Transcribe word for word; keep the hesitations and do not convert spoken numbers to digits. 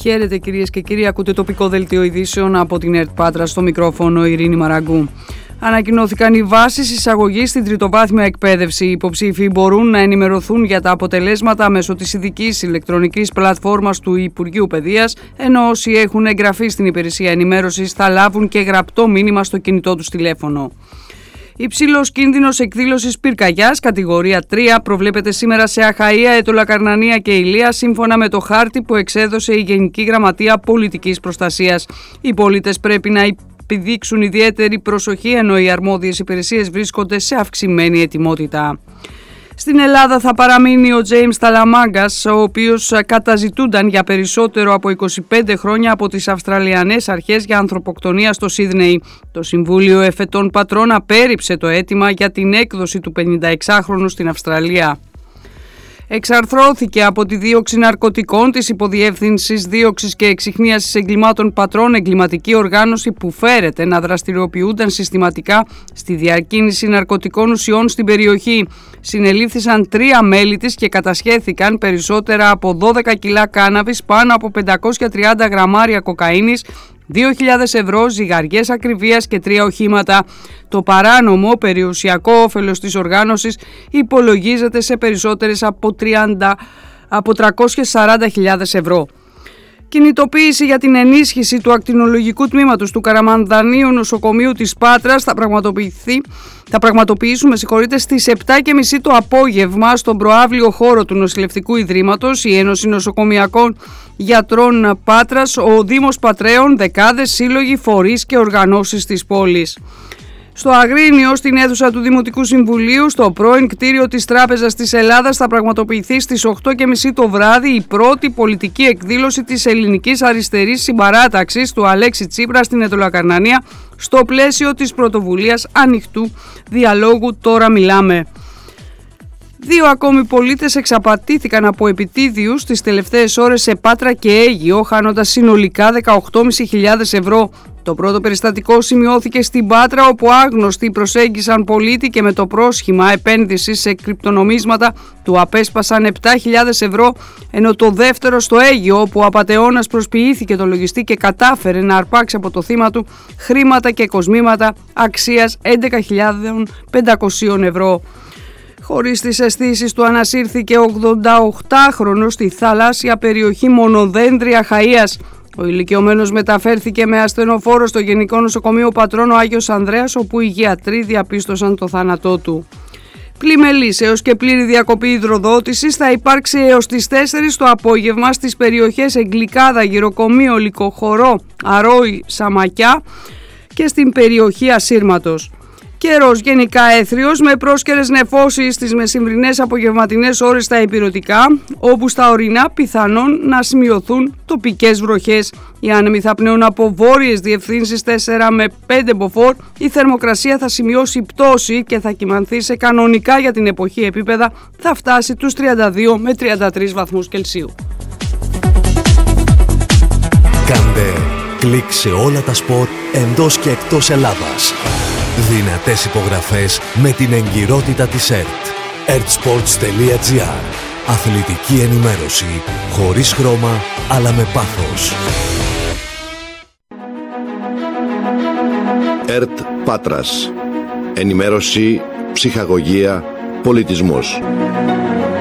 Χαίρετε κυρίες και κύριοι, ακούτε τοπικό δελτίο ειδήσεων από την ΕΡΤ Πάτρα, στο μικρόφωνο Ειρήνη Μαραγκού. Ανακοινώθηκαν οι βάσεις εισαγωγής στην τριτοβάθμια εκπαίδευση. Οι υποψήφοι μπορούν να ενημερωθούν για τα αποτελέσματα μέσω της ειδικής ηλεκτρονικής πλατφόρμας του Υπουργείου Παιδείας, ενώ όσοι έχουν εγγραφεί στην υπηρεσία ενημέρωσης θα λάβουν και γραπτό μήνυμα στο κινητό τους τηλέφωνο. Υψηλός κίνδυνος εκδήλωσης πυρκαγιάς, κατηγορία τρία, προβλέπεται σήμερα σε Αχαΐα, Αίτωλα Καρνανία και Ηλία, σύμφωνα με το χάρτη που εξέδωσε η Γενική Γραμματεία Πολιτικής Προστασίας. Οι πολίτες πρέπει να επιδείξουν ιδιαίτερη προσοχή, ενώ οι αρμόδιες υπηρεσίες βρίσκονται σε αυξημένη ετοιμότητα. Στην Ελλάδα θα παραμείνει ο Τζέιμς Ταλαμάγκας, ο οποίος καταζητούνταν για περισσότερο από είκοσι πέντε χρόνια από τις Αυστραλιανές αρχές για ανθρωποκτονία στο Σίδνεϊ. Το Συμβούλιο Εφετών Πατρών απέρριψε το αίτημα για την έκδοση του πενηνταεξάχρονου στην Αυστραλία. Εξαρθρώθηκε από τη δίωξη ναρκωτικών της Υποδιεύθυνσης Δίωξης και Εξιχνίασης Εγκλημάτων Πατρών εγκληματική οργάνωση που φέρεται να δραστηριοποιούνταν συστηματικά στη διακίνηση ναρκωτικών ουσιών στην περιοχή. Συνελήφθησαν τρία μέλη της και κατασχέθηκαν περισσότερα από δώδεκα κιλά κάναβης, πάνω από πεντακόσια τριάντα γραμμάρια κοκαίνης, δύο χιλιάδες ευρώ, ζυγαριές ακριβίας και τρία οχήματα. Το παράνομο περιουσιακό όφελος της οργάνωσης υπολογίζεται σε περισσότερες από, τριάντα, από τριακόσιες σαράντα χιλιάδες ευρώ. Κινητοποίηση για την ενίσχυση του ακτινολογικού τμήματος του Καραμανδανίου Νοσοκομείου της Πάτρας θα πραγματοποιηθεί Θα πραγματοποιήσουμε συγχωρείτε, στις επτά και μισή το απόγευμα στον προαύλιο χώρο του Νοσηλευτικού Ιδρύματος, η Ένωση Νοσοκομειακών Γιατρών Πάτρας, ο Δήμος Πατρέων, δεκάδες σύλλογοι, φορείς και οργανώσεις της πόλης. Στο Αγρίνιο, στην αίθουσα του Δημοτικού Συμβουλίου, στο πρώην κτίριο της Τράπεζας της Ελλάδας, θα πραγματοποιηθεί στις οκτώ και μισή το βράδυ η πρώτη πολιτική εκδήλωση της ελληνικής αριστερής συμπαράταξης του Αλέξη Τσίπρα στην Αίτωλα Καρνανία, στο πλαίσιο της πρωτοβουλίας ανοιχτού διαλόγου «Τώρα μιλάμε». Δύο ακόμη πολίτες εξαπατήθηκαν από επιτίδιους τις τελευταίες ώρες σε Πάτρα και Αίγυο, χάνοντας συνολικά δεκαοκτώ χιλιάδες πεντακόσια ευρώ. Το πρώτο περιστατικό σημειώθηκε στην Πάτρα, όπου άγνωστοι προσέγγισαν πολίτη και με το πρόσχημα επένδυσης σε κρυπτονομίσματα του απέσπασαν επτά χιλιάδες ευρώ, ενώ το δεύτερο στο Αίγυο, όπου ο απατεώνας προσποιήθηκε το λογιστή και κατάφερε να αρπάξει από το θύμα του χρήματα και κοσμήματα αξίας έντεκα χιλιάδες πεντακόσια ευρώ. Χωρίς τις αισθήσεις του ανασύρθηκε ο ογδονταοκτάχρονος στη θαλάσσια περιοχή Μονοδέντρια Αχαΐας. Ο ηλικιωμένος μεταφέρθηκε με ασθενοφόρο στο Γενικό Νοσοκομείο Πατρών ο Άγιος Ανδρέας, όπου οι γιατροί διαπίστωσαν το θάνατό του. Πλημελής έως και πλήρη διακοπή υδροδότησης θα υπάρξει έως τις τέσσερις το απόγευμα στις περιοχές Εγκλικάδα, Γυροκομείο, Λυκοχωρό, Αρόη, Σαμακιά και στην περιοχή Ασύρματος. Καιρός γενικά έθριος με πρόσκαιρες νεφώσεις στις μεσημβρινές απογευματινές ώρες στα ηπειρωτικά, όπου στα ορεινά πιθανόν να σημειωθούν τοπικές βροχές. Οι άνεμοι θα πνέουν από βόρειες διευθύνσεις τέσσερα με πέντε μποφόρ. Η θερμοκρασία θα σημειώσει πτώση και θα κυμανθεί σε κανονικά για την εποχή επίπεδα, θα φτάσει τους τριάντα δύο με τριάντα τρεις βαθμούς Κελσίου. Κάντε κλικ σε όλα τα σπορ εντός και εκτός Ελλάδας. Δυνατές υπογραφές με την εγκυρότητα της ΕΡΤ. ερτ-σπορτς τελεία τζι άρ. Αθλητική ενημέρωση χωρίς χρώμα αλλά με πάθος. ΕΡΤ Πάτρας. Ενημέρωση, ψυχαγωγία, πολιτισμός.